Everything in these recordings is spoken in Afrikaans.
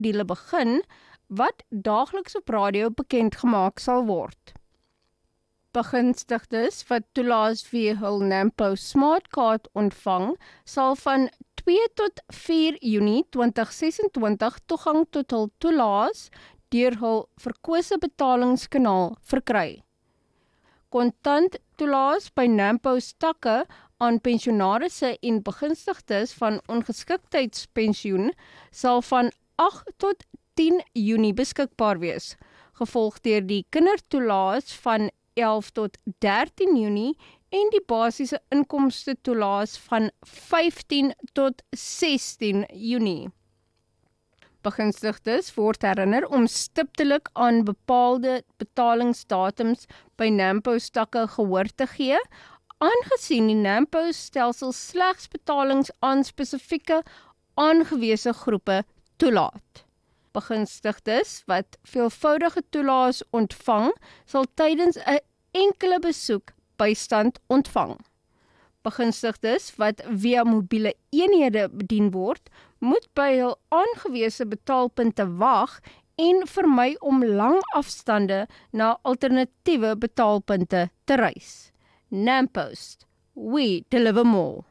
deale begin, wat daagliks op radio bekend gemaak sal word. Begunstigdes wat toelaas via hul Nampo Smartcard ontvang, sal van 2 tot 4 Junie 2026 toegang tot hul toelaas deur hul verkose betalingskanaal verkry. Kontant toelaas by Nampo stakke aan pensionarisse en begunstigdes van ongeskiktheidspensioen sal van 8 tot 10 Junie beskikbaar wees, gevolg deur die kindertoelaas van 11 tot 13 Junie en die basiese inkomste toelaas van 15 tot 16 Junie. Begunstigdes word herinner om stiptelik aan bepaalde betalingsdatums by Nampo stakke gehoor te gee, aangesien die Nampo stelsel slegs betalings aan spesifieke aangewese groepe toelaat. Begunstigdes wat veelvoudige toelaas ontvang, sal tydens 'n enkele besoek bystand ontvang. Begunstigdes wat via mobiele eenhede bedien word, moet by hul aangewese betaalpunte wag en vermy om lang afstande na alternatiewe betaalpunte te reis. Nampost, we deliver more.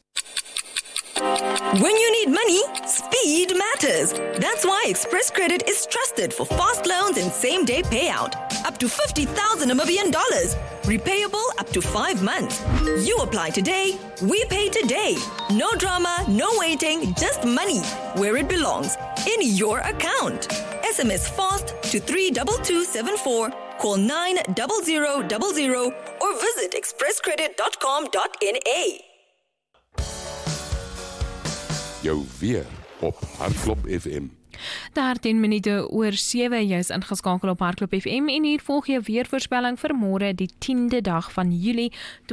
When you need money, speed matters. That's why Express Credit is trusted for fast loans and same-day payout. Up to $50,000 Namibian dollars. Repayable up to 5 months. You apply today, we pay today. No drama, no waiting, just money where it belongs, in your account. SMS FAST to 32274, call 90000 or visit expresscredit.com.na. Jou weer op Hardklop FM. 13 minute oor 7, jy is ingeskakel op Hardklop FM en hier volg jou weervoorspelling vir môre die 10de dag van Julie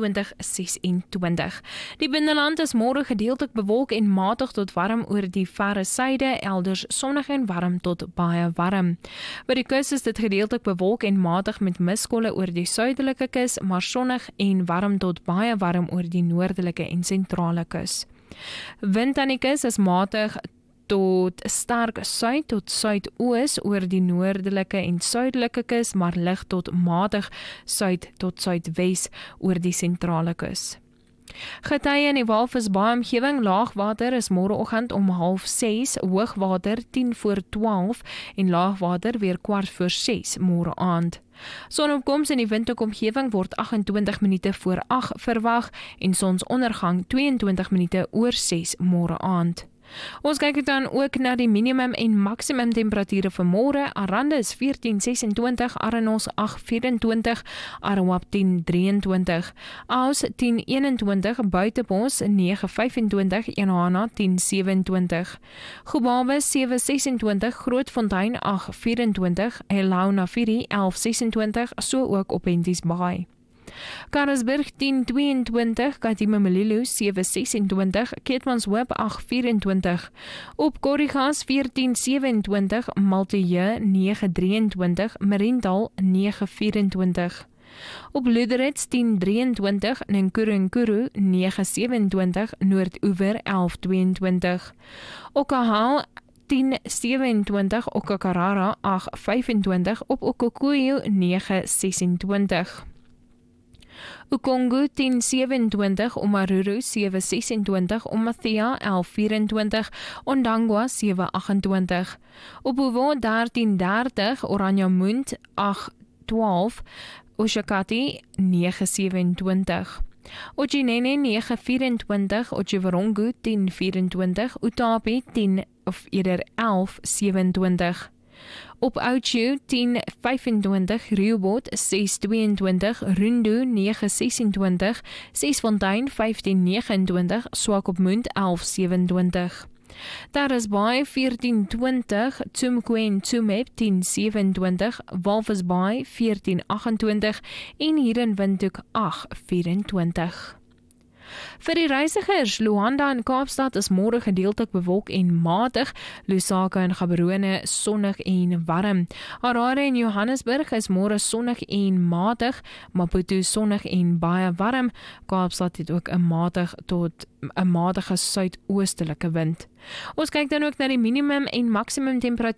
2026. Die binneland is môre gedeeltelik bewolk en matig tot warm oor die verre suide, elders sonnig en warm tot baie warm. By die kus is dit gedeeltelik bewolk en matig met miskolle oor die suidelike kus, maar sonnig en warm tot baie warm oor die noordelike en sentrale kus. Wind aan die kus is matig tot sterk suid tot suidoos oor die noordelike en suidelike kus, maar lig tot matig suid tot suidwes oor die sentrale kus. Getye in die Walvisbaai omgewing, laagwater is môreoggend om 5:30, hoogwater 10:40 en laagwater weer 5:15 môre aand. Sonopkoms in die windhoekomgewing word 28 minute voor 8 verwag en sonsondergang 22 minute oor 6 môre aand. Ons kyk dan ook na die minimum en maksimum temperature vir môre. Aranda is 14:26, Aranos 8:24, Arawap 10:23, Aus 10:21, Buitebos 9:25, Enhana 10:27, Gubabes 7:26, Grootfontein 8:24, Elaunafiri 11:26, so ook op Henties Baai. Karasburg 10:22, Katimamalilu 7:26, Keetmanshoop 8:24, op Korrigas 14:27, Maltije 9:23, Mariendal 9:24, op Luderitz 10:23, Nkuru 9:27, Noordoever 11:22, Okahal 10:27, Okakarara 8:25, op Okokuyu 9:26. Ukongo 10:27, Omaruru 7:26, Omathia 11:24, Ondangwa 7:28, op Bovo 13:30, Oranjemund 8:12, Oshakati 9:27. Ojinene 9:24, Otjiwarongo 10:24, Utapi 11:27. Op Oudtshoorn 10:25, Riobot 6:22, Rundu 9:26, Sesfontein 15:29, Swakopmund 11:27. Daar is Baai 14:20, Tsumkwen Tsumeb 10:27, Walvisbaai 14:28 en hier in Windhoek 8:24. Vir die reisigers, Luanda en Kaapstad is môre gedeeltelik bewolk en matig, Lusaka en Gaborone sonnig en warm. Harare en Johannesburg is môre sonnig en matig, Maputo sonnig en baie warm. Kaapstad het ook 'n matige suidoostelike wind. Ons kyk dan ook na die minimum en maksimum temperatuur